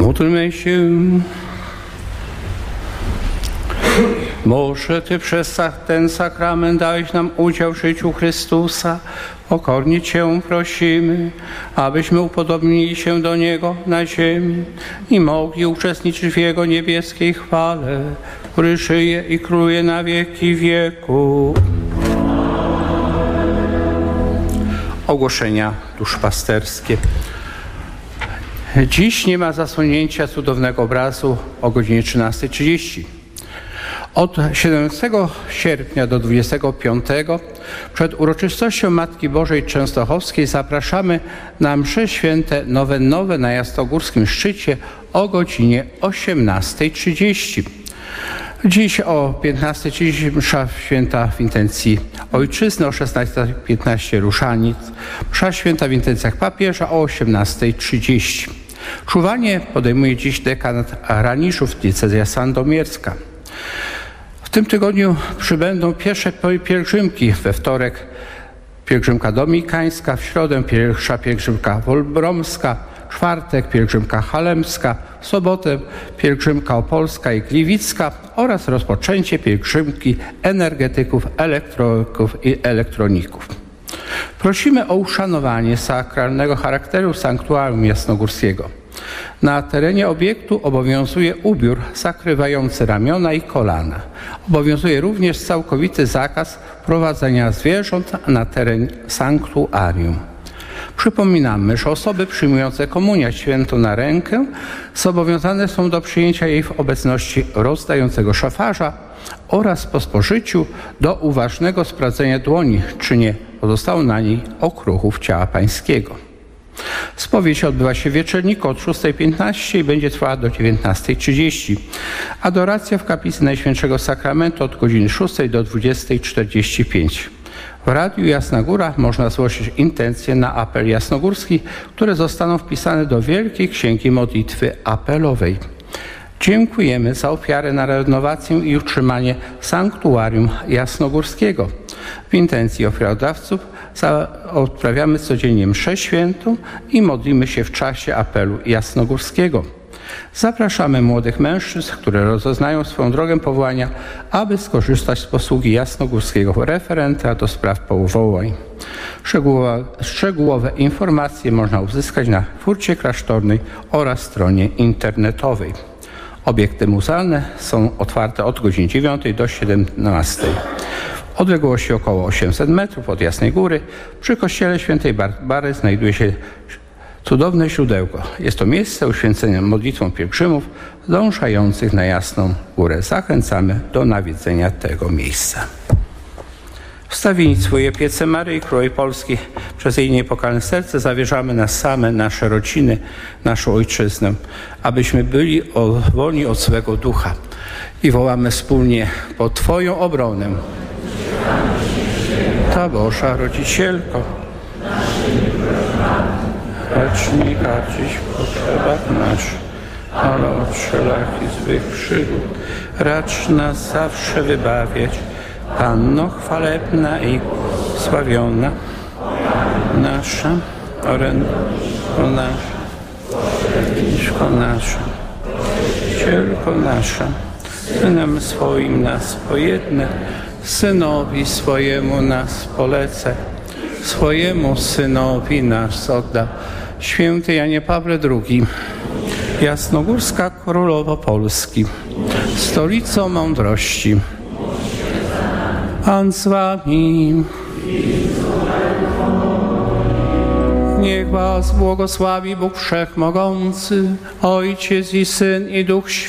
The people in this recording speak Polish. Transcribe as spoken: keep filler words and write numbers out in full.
Módlmy się. Boże, Ty przez ten sakrament dałeś nam udział w życiu Chrystusa. Pokornie Cię prosimy, abyśmy upodobnili się do Niego na ziemi i mogli uczestniczyć w Jego niebieskiej chwale, który żyje i króluje na wieki wieków. Ogłoszenia duszpasterskie. Dziś nie ma zasłonięcia cudownego obrazu o godzinie trzynastej trzydzieści. Od siedemnastego sierpnia do dwudziestego piątego przed uroczystością Matki Bożej Częstochowskiej zapraszamy na msze święte nowennowe na Jasnogórskim Szczycie o godzinie osiemnastej trzydzieści. Dziś o piętnastej trzydzieści msza święta w intencji Ojczyzny, o szesnastej piętnaście różaniec, msza święta w intencjach papieża o osiemnastej trzydzieści. Czuwanie podejmuje dziś dekanat Raniszów, diecezja sandomierska. W tym tygodniu przybędą pierwsze pielgrzymki. We wtorek pielgrzymka dominikańska, w środę pierwsza pielgrzymka wolbromska, w czwartek pielgrzymka halemska, w sobotę pielgrzymka opolska i gliwicka oraz rozpoczęcie pielgrzymki energetyków, elektryków i elektroników. Prosimy o uszanowanie sakralnego charakteru sanktuarium jasnogórskiego. Na terenie obiektu obowiązuje ubiór zakrywający ramiona i kolana. Obowiązuje również całkowity zakaz prowadzenia zwierząt na teren sanktuarium. Przypominamy, że osoby przyjmujące komunię świętą na rękę zobowiązane są do przyjęcia jej w obecności rozdającego szafarza oraz po spożyciu do uważnego sprawdzenia dłoni, czy nie pozostało na niej okruchów ciała pańskiego. Spowiedź odbywa się w Wieczerniku od szóstej piętnaście i będzie trwała do dziewiętnastej trzydzieści. Adoracja w kaplicy Najświętszego Sakramentu od godziny szóstej do dwudziestej czterdzieści pięć. W Radiu Jasna Góra można zgłosić intencje na apel jasnogórski, które zostaną wpisane do Wielkiej Księgi Modlitwy Apelowej. Dziękujemy za ofiarę na renowację i utrzymanie sanktuarium jasnogórskiego. W intencji ofiarodawców odprawiamy codziennie mszę świętą i modlimy się w czasie apelu jasnogórskiego. Zapraszamy młodych mężczyzn, które rozeznają swoją drogę powołania, aby skorzystać z posługi jasnogórskiego referenta do spraw powołań. Szczegółowe, szczegółowe informacje można uzyskać na furcie klasztornej oraz stronie internetowej. Obiekty muzealne są otwarte od godziny dziewiątej do siedemnastej. W odległości około osiemset metrów od Jasnej Góry przy kościele świętej Barbary znajduje się cudowne źródełko. Jest to miejsce uświęcone modlitwą pielgrzymów dążających na Jasną Górę. Zachęcamy do nawiedzenia tego miejsca. Wstawieni swoje piece Maryi Królowej Polski przez jej niepokalne serce zawierzamy nas same, nasze rodziny, naszą ojczyznę, abyśmy byli wolni od złego ducha. I wołamy wspólnie po Twoją obronę. Ta Boża Rodzicielko, racz nie karcić w potrzebach naszych, ale od wszelakich złych przygód racz nas zawsze wybawiać. Panno chwalebna i sławiona, nasza orędko nasza, Mieszko nasza, Cielko nasza, Synem swoim nas pojednę, Synowi swojemu nas polecę, swojemu Synowi nas odda. Święty Janie Pawle drugi, Jasnogórska Królowo Polski, stolico mądrości, Pan z wami. Niech was błogosławi Bóg Wszechmogący, Ojciec i Syn i Duch Święty.